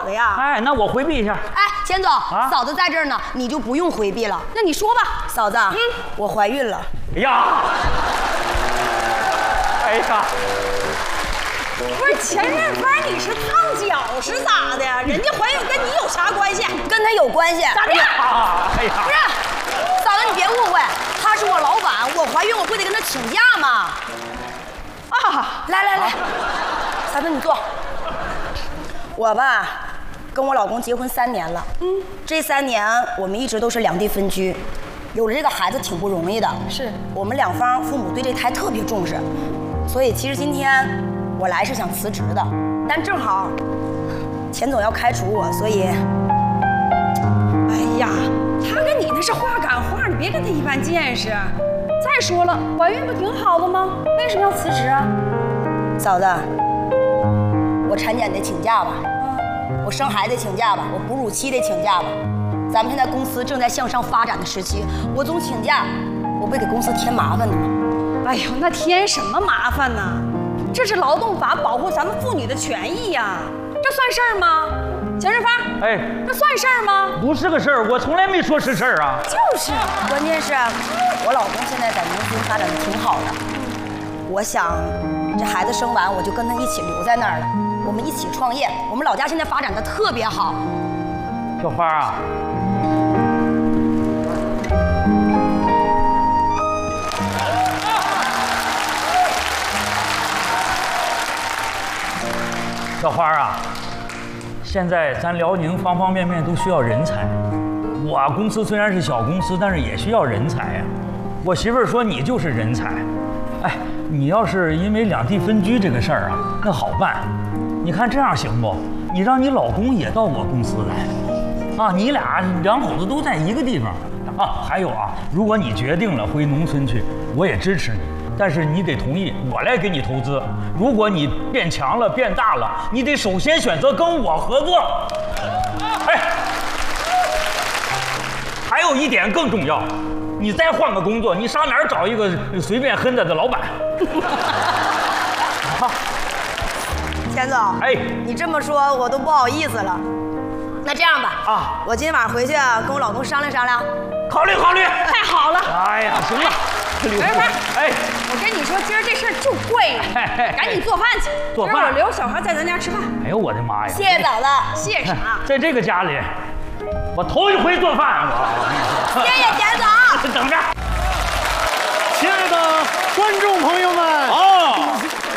的呀。 哎，那我回避一下。 哎，钱总，嫂子在这儿呢，你就不用回避了。 那你说吧， 嫂子，我怀孕了。 哎呀，哎呀， 不是钱任芳，你是烫脚是咋的？人家怀孕跟你有啥关系？ 跟他有关系。 咋的？ 哎呀， 不是，嫂子你别误会，他是我老板，我怀孕我不得跟他请假吗？啊，来，嫂子你坐。我吧，跟我老公结婚3年了，这3年我们一直都是两地分居，有了这个孩子挺不容易的。 是我们两方父母对这胎特别重视，所以其实今天我来是想辞职的，但正好钱总要开除我，所以， 哎呀，他跟你那是话赶话，你别跟他一般见识。再说了，怀孕不挺好的吗？为什么要辞职啊？ 嫂子，我产检得请假吧，我生孩子得请假吧，我哺乳期得请假吧。咱们现在公司正在向上发展的时期，我总请假，我不给公司添麻烦的吗？ 哎呦，那添什么麻烦呢？这是劳动法保护咱们妇女的权益呀，这算事儿吗？钱任芳， 哎， 这算事儿吗？ 不是个事儿，我从来没说是事儿啊。 就是， 关键是我老公现在在农村发展的挺好的，我想这孩子生完我就跟他一起留在那儿了，我们一起创业，我们老家现在发展的特别好。 小花啊，小花啊，现在咱辽宁方方面面都需要人才。我公司虽然是小公司，但是也需要人才呀。我媳妇儿说你就是人才。哎，你要是因为两地分居这个事儿啊，那好办。你看这样行不？你让你老公也到我公司来，啊，你俩两口子都在一个地方啊。还有啊，如果你决定了回农村去，我也支持你。但是你得同意我来给你投资。如果你变强了、变大了，你得首先选择跟我合作。哎，还有一点更重要，你再换个工作，你上哪儿找一个随便哼着的老板？ 钱总， 哎， 你这么说我都不好意思了。那这样吧， 啊， 我今天晚上回去跟我老公商量商量。 考虑考虑。 太好了。 哎呀，行了。哎， 我跟你说，今儿这事儿就贵了，赶紧做饭去。 做饭。 今儿我留小孩在咱家吃饭。 哎呦我的妈呀！ 谢谢嫂子。 谢谢啥？ 在这个家里，我头一回做饭，我。 谢谢钱总。 等着。 亲爱的观众朋友们啊，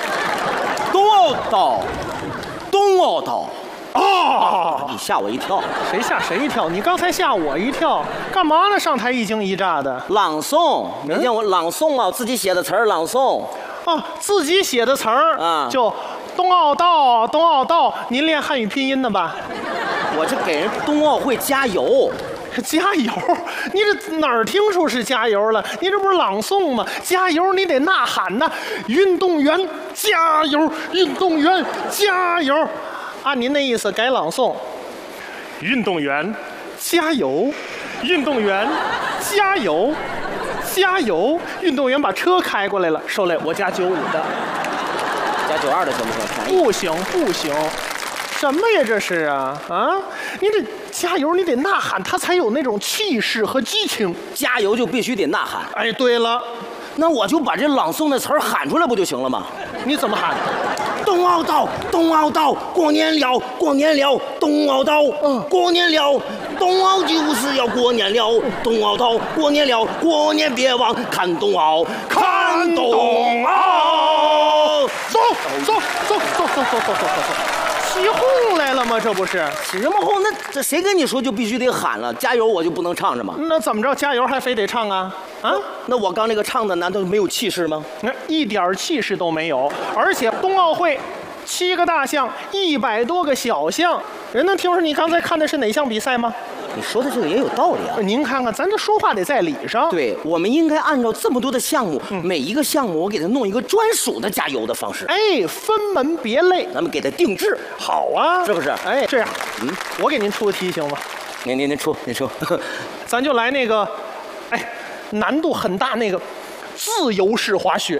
东奥岛。 啊！ 你吓我一跳， 谁吓谁一跳？你刚才吓我一跳，干嘛呢？上台一惊一乍的。 朗诵，没见我朗诵啊，自己写的词儿朗诵。 啊，自己写的词儿啊， 就冬奥道，冬奥道。您练汉语拼音的吧？ 我这给人冬奥会加油。 加油！你这哪儿听出是加油了？你这不是朗诵吗？加油，你得呐喊呐！运动员加油！运动员加油！按您那意思改朗诵，运动员加油，运动员加油，加油！运动员把车开过来了，受累，我加95的， 加92的行不行？ 不行不行，什么呀这是啊啊！你得加油，你得呐喊，他才有那种气势和激情。 加油就必须得呐喊。 哎，对了， 那我就把这朗诵的词儿喊出来不就行了吗？ 你怎么喊？ 冬奥到，冬奥到，过年了，过年了，冬奥到，过年了，冬奥就是要过年了，冬奥到，过年了，过年别忘看冬奥，看冬奥， 走走走走走走走走走走。起哄来了吗？这不是起什么哄？那这谁跟你说就必须得喊了？加油我就不能唱着吗？ 那怎么着？加油还非得唱啊？啊？ 那我刚那个唱的难道没有气势吗？ 那一点气势都没有。而且冬奥会7个大项，100多个小项，人能听出你刚才看的是哪项比赛吗？ 你说的这个也有道理啊。 您看看，咱这说话得在理上。 对，我们应该按照这么多的项目，每一个项目我给它弄一个专属的加油的方式。 哎，分门别类， 咱们给它定制。 好啊， 是不是？ 哎，这样，我给您出个题行吗？ 您出， 咱就来那个，哎，难度很大那个自由式滑雪。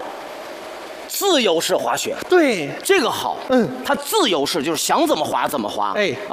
自由式滑雪， 对， 这个好。它自由式就是想怎么滑怎么滑。 哎，